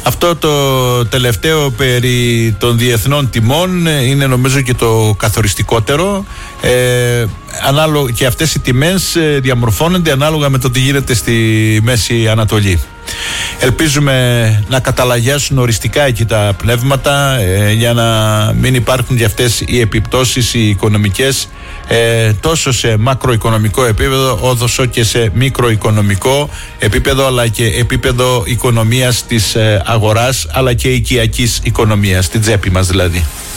Αυτό το τελευταίο περί των διεθνών τιμών είναι νομίζω και το καθοριστικότερο. Και αυτές οι τιμές διαμορφώνονται ανάλογα με το τι γίνεται στη Μέση Ανατολή. Ελπίζουμε να καταλαγιάσουν οριστικά εκεί τα πνεύματα, για να μην υπάρχουν και αυτές οι επιπτώσεις οι οικονομικές, τόσο σε μακροοικονομικό επίπεδο όσο και σε μικροοικονομικό επίπεδο, αλλά και επίπεδο οικονομίας της αγοράς, αλλά και οικιακής οικονομίας, στην τσέπη μας δηλαδή.